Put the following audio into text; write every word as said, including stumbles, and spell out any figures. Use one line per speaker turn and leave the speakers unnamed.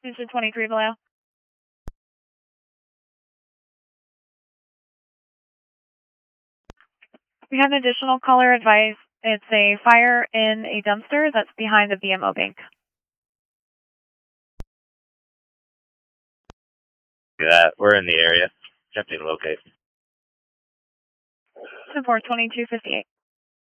Houston twenty-three below. We have an additional caller advice. It's a fire in a dumpster that's behind the B M O bank.
Yeah, we're in the area. Attempting to locate.
ten four, twenty-two fifty-eight.